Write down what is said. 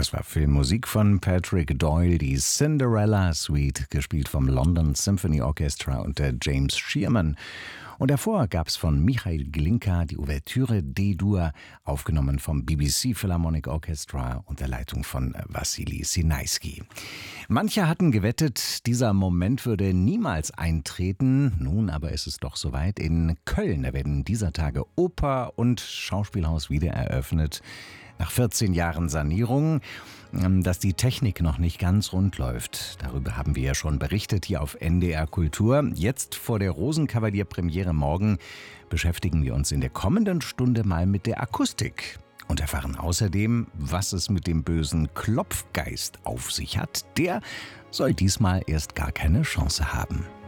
Das war Filmmusik von Patrick Doyle, die Cinderella Suite, gespielt vom London Symphony Orchestra unter James Shearman. Und davor gab es von Michail Glinka die Ouvertüre D-Dur, aufgenommen vom BBC Philharmonic Orchestra unter Leitung von Wassily Sinaisky. Manche hatten gewettet, dieser Moment würde niemals eintreten. Nun aber ist es doch soweit. In Köln werden dieser Tage Oper und Schauspielhaus wieder eröffnet. Nach 14 Jahren Sanierung, dass die Technik noch nicht ganz rund läuft. Darüber haben wir ja schon berichtet hier auf NDR Kultur. Jetzt vor der Rosenkavalier-Premiere morgen beschäftigen wir uns in der kommenden Stunde mal mit der Akustik und erfahren außerdem, was es mit dem bösen Klopfgeist auf sich hat. Der soll diesmal erst gar keine Chance haben.